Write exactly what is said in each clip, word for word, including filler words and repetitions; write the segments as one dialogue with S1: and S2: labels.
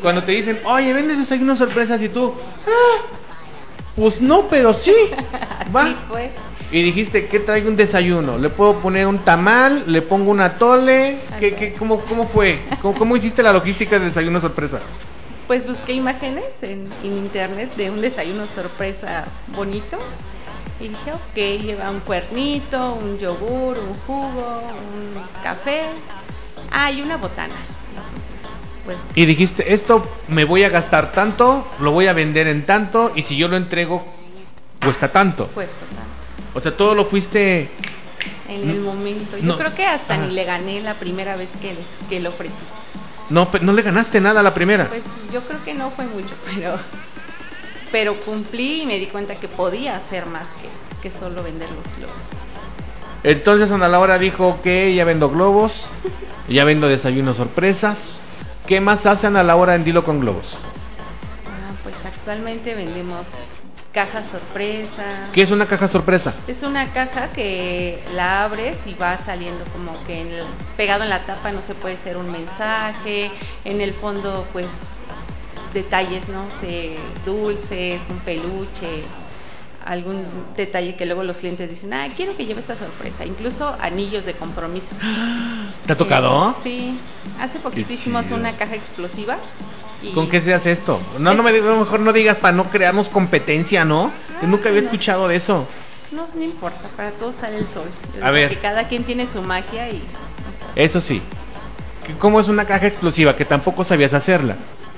S1: Cuando te dicen, oye, ¿vendes desayunos sorpresas? Y tú, ah, pues no, pero sí. Va.
S2: Así fue.
S1: Y dijiste, ¿qué traigo un desayuno? ¿Le puedo poner un tamal? ¿Le pongo un atole? ¿Qué, qué, cómo, ¿Cómo fue? ¿Cómo, ¿Cómo hiciste la logística del desayuno sorpresa?
S2: Pues busqué imágenes en, en internet de un desayuno sorpresa bonito. Y dije, ok, lleva un cuernito, un yogur, un jugo, un café. Ah, y una botana. Entonces, pues...
S1: Y dijiste, esto me voy a gastar tanto, lo voy a vender en tanto, y si yo lo entrego, cuesta tanto.
S2: Cuesta tanto.
S1: O sea, todo lo fuiste...
S2: En el momento. Yo
S1: no.
S2: creo que hasta
S1: Ajá.
S2: ni le gané la primera vez que, que lo ofrecí.
S1: No, no le ganaste nada a la primera.
S2: Pues yo creo que no fue mucho, pero... Pero cumplí y me di cuenta que podía hacer más que, que solo vender los globos.
S1: Entonces Ana Laura dijo, ok, ya vendo globos, ya vendo desayunos sorpresas. ¿Qué más hace Ana Laura en Dilo con Globos?
S2: Ah, pues actualmente vendemos cajas sorpresa.
S1: ¿Qué es una caja sorpresa?
S2: Es una caja que la abres y va saliendo como que en el, pegado en la tapa, no sé, puede ser un mensaje, en el fondo pues detalles, no sé, dulces, un peluche, algún detalle que luego los clientes dicen, ah, quiero que lleve esta sorpresa, incluso anillos de compromiso.
S1: ¿Te ha tocado?
S2: Eh, sí, hace poquito
S1: Qué
S2: hicimos
S1: chido.
S2: una caja explosiva. Y
S1: ¿Con qué se hace esto? No,
S2: Es-
S1: no me a lo mejor no digas para no crearnos competencia, ¿no? Que
S2: Ah,
S1: nunca había
S2: no.
S1: escuchado de eso.
S2: No, no importa, para todos sale el sol.
S1: A ver.
S2: Que cada quien tiene su magia y...
S1: Eso sí. ¿Qué- ¿Cómo es una caja explosiva? Que tampoco sabías hacerla.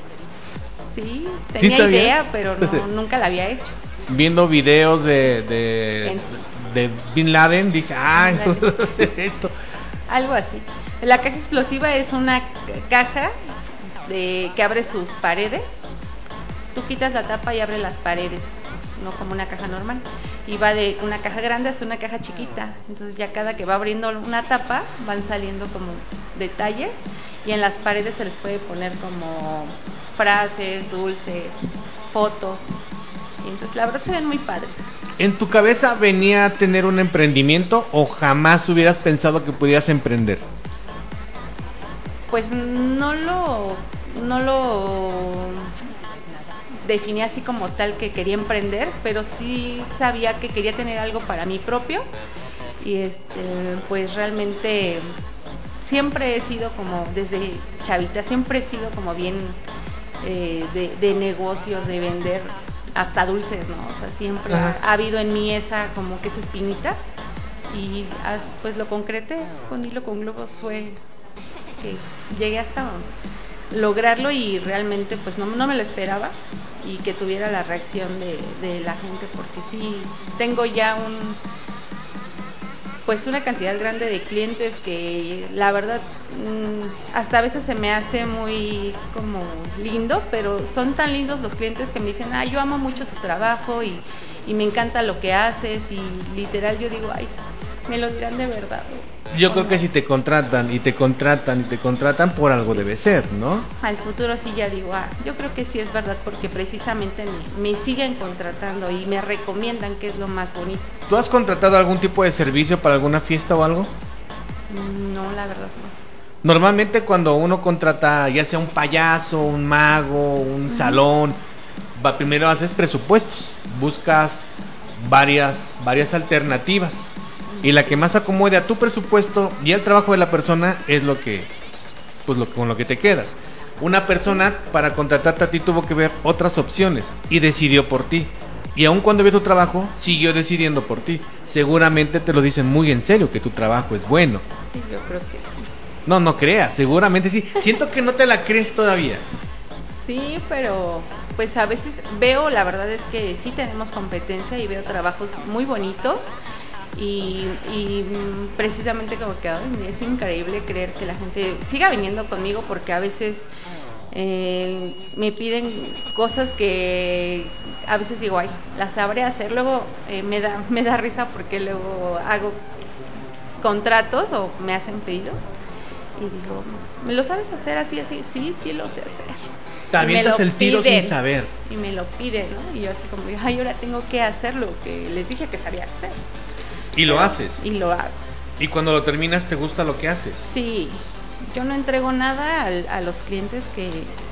S2: Sí, tenía
S1: sabía?
S2: idea, pero no, nunca la había hecho.
S1: Viendo videos de, de,
S2: En-
S1: de Bin Laden, dije, ay, esto.
S2: Algo así. La caja explosiva es una ca- caja de, que abre sus paredes. Tú quitas la tapa y abre las paredes, no como una caja normal. Y va de una caja grande hasta una caja chiquita. Entonces ya cada que va abriendo una tapa van saliendo como detalles y en las paredes se les puede poner como frases, dulces, fotos. Y entonces la verdad se ven muy padres.
S1: ¿En tu cabeza venía a tener un emprendimiento o jamás hubieras pensado que pudieras emprender?
S2: Pues no lo, no lo definí así como tal que quería emprender, pero sí sabía que quería tener algo para mí propio. Y este, pues realmente siempre he sido como, desde chavita, siempre he sido como bien eh, de, de negocios, de vender hasta dulces, ¿no? O sea, siempre ha,
S1: Ajá.
S2: ha habido en mí esa, como que esa espinita. Y ah, pues lo concreté con Hilo con Globos, fue que llegué hasta lograrlo y realmente pues no, no me lo esperaba y que tuviera la reacción de, de la gente, porque sí tengo ya un pues una cantidad grande de clientes que la verdad mmm, hasta a veces se me hace muy como lindo, pero son tan lindos los clientes que me dicen, ah, yo amo mucho tu trabajo y, y me encanta lo que haces, y literal yo digo, ay, me lo dirán de verdad.
S1: Yo creo que si te contratan y te contratan y te contratan, por algo debe ser, ¿no?
S2: Al futuro sí ya digo, ah, yo creo que sí es verdad, porque precisamente me, me siguen contratando y me recomiendan, que es lo más bonito.
S1: ¿Tú has contratado algún tipo de servicio para alguna fiesta o algo?
S2: Mm, No, la verdad no.
S1: Normalmente cuando uno contrata ya sea un payaso, un mago, un salón, va, primero haces presupuestos, buscas varias, varias alternativas y la que más acomode a tu presupuesto y al trabajo de la persona es lo que, pues lo, con lo que te quedas. Una persona para contratarte a ti tuvo que ver otras opciones y decidió por ti. Y aun cuando vio tu trabajo, siguió decidiendo por ti. Seguramente te lo dicen muy en serio que tu trabajo es bueno.
S2: Sí, yo creo que sí.
S1: No, no creas, seguramente sí. Siento que no te la crees todavía.
S2: Sí, pero pues a veces veo, la verdad es que sí tenemos competencia y veo trabajos muy bonitos y, y mm, precisamente como que ay, es increíble creer que la gente siga viniendo conmigo, porque a veces eh, me piden cosas que a veces digo, ay, las sabré hacer, luego eh, me da, me da risa porque luego hago contratos o me hacen pedidos y digo, ¿me lo sabes hacer así, así? Sí, sí lo sé hacer.
S1: Te avientas el tiro sin saber.
S2: Y me lo piden, ¿no? Y yo así como, ay, ahora tengo que hacer lo que les dije que sabía hacer.
S1: Y lo haces.
S2: Y lo hago.
S1: Y cuando lo terminas, ¿te gusta lo que haces?
S2: Sí, yo no entrego nada al- a, los clientes que,